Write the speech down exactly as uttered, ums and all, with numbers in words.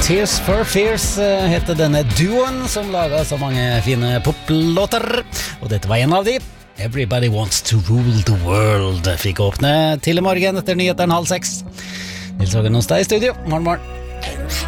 Tears for Fears heter denne duoen som lager så mange fine poplåter, og dette var en av de. Everybody Wants to Rule the World fikk åpne til i morgen etter nyheten halv seks. Nils Hågen hos deg i studio. Morgen, morgen.